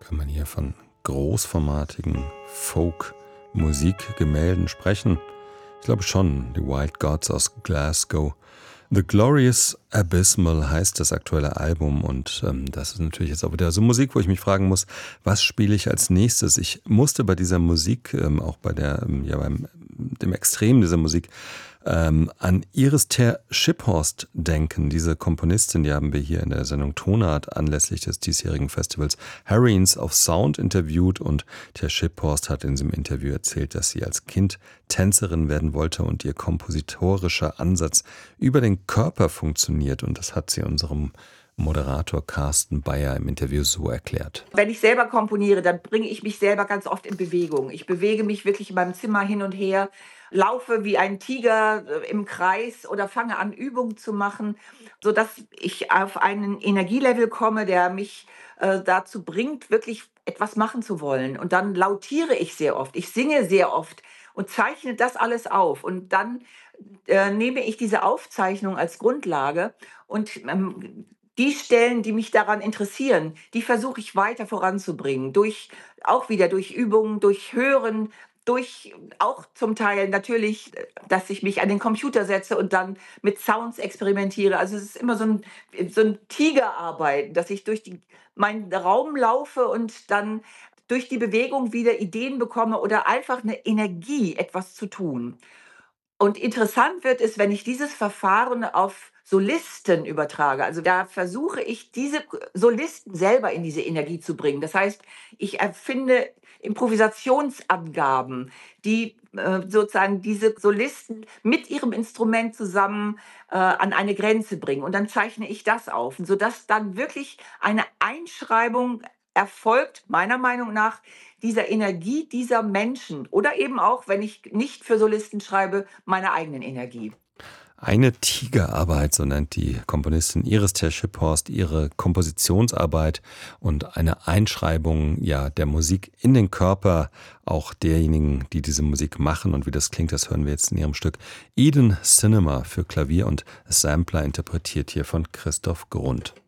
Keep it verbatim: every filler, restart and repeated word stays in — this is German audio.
Kann man hier von großformatigen Folk-Musikgemälden sprechen? Ich glaube schon, die Wild Gods aus Glasgow. The Glorious Abysmal heißt das aktuelle Album und ähm, das ist natürlich jetzt auch wieder so Musik, wo ich mich fragen muss, was spiele ich als nächstes? Ich musste bei dieser Musik, ähm, auch bei der, ähm, ja, beim dem Extrem dieser Musik, ähm, an Iris Ter Shiphorst denken. Diese Komponistin, die haben wir hier in der Sendung Tonart anlässlich des diesjährigen Festivals Heroines of Sound interviewt und Ter Shiphorst hat in diesem Interview erzählt, dass sie als Kind Tänzerin werden wollte und ihr kompositorischer Ansatz über den Körper funktioniert und das hat sie unserem Moderator Carsten Bayer im Interview so erklärt. Wenn ich selber komponiere, dann bringe ich mich selber ganz oft in Bewegung. Ich bewege mich wirklich in meinem Zimmer hin und her, laufe wie ein Tiger im Kreis oder fange an, Übungen zu machen, sodass ich auf einen Energielevel komme, der mich äh, dazu bringt, wirklich etwas machen zu wollen. Und dann lautiere ich sehr oft, ich singe sehr oft und zeichne das alles auf. Und dann äh, nehme ich diese Aufzeichnung als Grundlage und ähm, die Stellen, die mich daran interessieren, die versuche ich weiter voranzubringen. Durch, auch wieder durch Übungen, durch Hören, durch auch zum Teil natürlich, dass ich mich an den Computer setze und dann mit Sounds experimentiere. Also es ist immer so ein, so ein Tigerarbeiten, dass ich durch die, meinen Raum laufe und dann durch die Bewegung wieder Ideen bekomme oder einfach eine Energie, etwas zu tun. Und interessant wird es, wenn ich dieses Verfahren auf Solisten übertrage. Also da versuche ich, diese Solisten selber in diese Energie zu bringen. Das heißt, ich erfinde Improvisationsangaben, die äh, sozusagen diese Solisten mit ihrem Instrument zusammen äh, an eine Grenze bringen. Und dann zeichne ich das auf, sodass dann wirklich eine Einschreibung erfolgt, meiner Meinung nach, dieser Energie dieser Menschen oder eben auch, wenn ich nicht für Solisten schreibe, meiner eigenen Energie. Eine Tigerarbeit, so nennt die Komponistin Iris Ter Shiphorst ihre Kompositionsarbeit und eine Einschreibung ja, der Musik in den Körper auch derjenigen, die diese Musik machen. Und wie das klingt, das hören wir jetzt in ihrem Stück Eden Cinema für Klavier und Sampler, interpretiert hier von Christoph Grund.